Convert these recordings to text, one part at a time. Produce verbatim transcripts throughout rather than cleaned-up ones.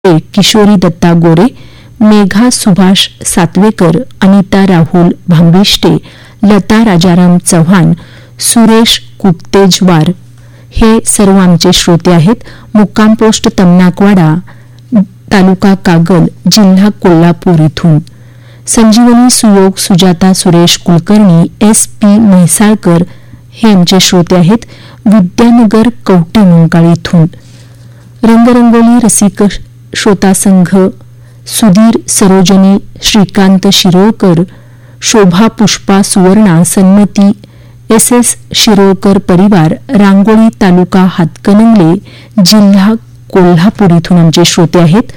किशोरी दत्ता गोरे, मेघा सुभाष सातवेकर, अनिता राहुल भांबिष्टे, लता राजाराम चव्हाण, सुरेश कुत्तेजवार हे सर्व आमचे श्रोते आहेत. मुक्काम पोस्ट तमनाकवाडा, तालुका कागल, जिल्हा कोल्हापूर इथून. संजीवनी सुयोग सुजाता सुरेश कुलकर्णी, एस पी म्हैसाळकर हे आमचे श्रोते आहेत. विद्यानगर कवटे मुंकाळ इथून. रंगरंगोली रसिक श्रोता संघ सुधीर सरोजनी श्रीकांत शिरोळकर, शोभा पुष्पा सुवर्णा सन्मती, एस एस शिरोळकर परिवार, रांगोळी तालुका हातकणंगले, जिल्हा कोल्हापूर इथून आमचे श्रोते आहेत.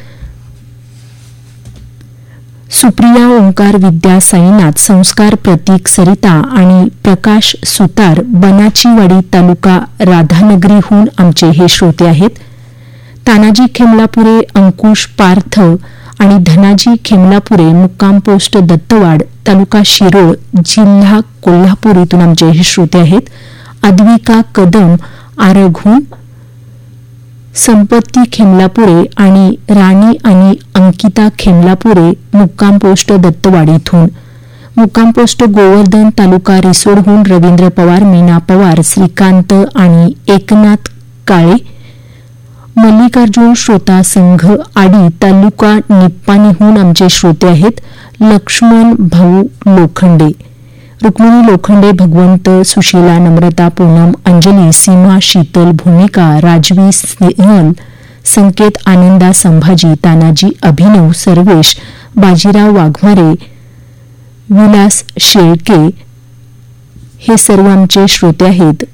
सुप्रिया ओंकार विद्या साईनाथ, संस्कार प्रतीक सरिता आणि प्रकाश सुतार बनाचीवाडी तालुका राधानगरीहून आमचे हे श्रोते आहेत. तानाजी खेमलापुरे, अंकुश पार्थ आणि धनाजी खेमलापुरे, मुक्काम पोस्ट दत्तवाड तालुका शिरोळ, जिल्हा कोल्हापूर इथून आमचे हे श्रोते आहेत. अद्विका कदम आरघून, संपत्ती खेमलापुरे आणि राणी आणि अंकिता खेमलापुरे, मुक्काम पोस्ट दत्तवाड इथून. मुक्काम पोस्ट गोवर्धन तालुका रिसोडहून रवींद्र पवार, मीना पवार, श्रीकांत आणि एकनाथ काळे. मल्लिकार्जुन श्रोता संघ आडी तालुका निप्पाणीहून आमचे श्रोते आहेत. लक्ष्मण भाऊ लोखंडे, रुक्मिणी लोखंडे, भगवंत, सुशीला, नम्रता, पूनम, अंजली, सीमा, शीतल, भूमिका, राजवी, स्नेहल, संकेत, आनंदा, संभाजी, तानाजी, अभिनव, सर्वेश, बाजीराव वाघमारे, विलास शेळके हे सर्व आमचे श्रोते आहेत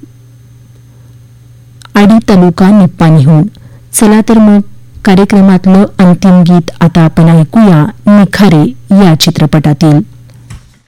आडी तालुका निप्पाणीहून. चला तर मग कार्यक्रमातलं अंतिम गीत आता आपण ऐकूया निखारे या चित्रपटातील.